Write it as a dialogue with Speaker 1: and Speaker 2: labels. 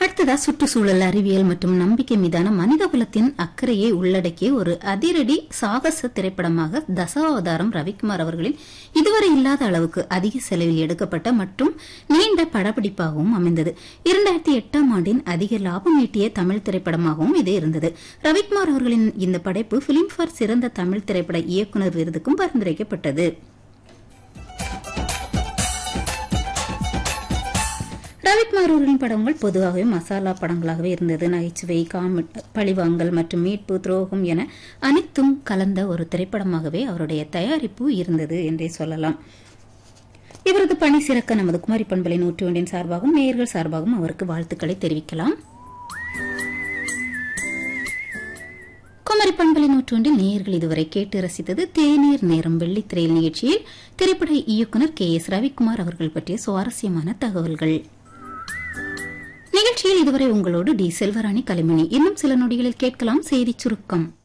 Speaker 1: அடுத்ததா சுற்றுச்சூழல் அறிவியல் மற்றும் நம்பிக்கை மீதான மனிதகுலத்தின் அக்கறையை உள்ளடக்கிய ஒரு அதிரடி சாகச திரைப்படமாக தசாவதாரம் ரவிக்குமார் அவர்களின் இதுவரை இல்லாத அளவுக்கு அதிக செலவில் எடுக்கப்பட்ட மற்றும் நீண்ட படப்பிடிப்பாகவும் அமைந்தது. 2008ஆம் ஆண்டின் அதிக லாபம் ஈட்டிய தமிழ் திரைப்படமாகவும் இது இருந்தது. ரவிக்குமார் அவர்களின் இந்த படைப்பு பிலிம்பேர் சிறந்த தமிழ் திரைப்பட இயக்குநர் விருதுக்கும் பரிந்துரைக்கப்பட்டது. ரவிக்குமார் அவர்களின் படங்கள் பொதுவாகவே மசாலா படங்களாகவே இருந்தது. நகைச்சுவை, பழிவாங்கல் மற்றும் மீட்பு, துரோகம் என அனைத்தும் கலந்த ஒரு திரைப்படமாகவே அவருடைய தயாரிப்பு இருந்தது என்றே சொல்லலாம். இவரது பணி சிறக்க நமது குமரி பண்பலை 101 சார்பாகவும் நேயர்கள் சார்பாகவும் அவருக்கு வாழ்த்துக்களை தெரிவிக்கலாம். குமரி பண்பலை 101 நேயர்கள் இதுவரை கேட்டு ரசித்தது தேநீர் நேரம் வெள்ளித்திரையில் நிகழ்ச்சியில் திரைப்பட இயக்குநர் KS ரவிக்குமார் அவர்கள் பற்றிய சுவாரஸ்யமான தகவல்கள். நிகழ்ச்சியில் இதுவரை உங்களோடு டி செல்வராணி கலைமணி. இன்னும் சில நொடிகளில் கேட்கலாம் செய்திச் சுருக்கம்.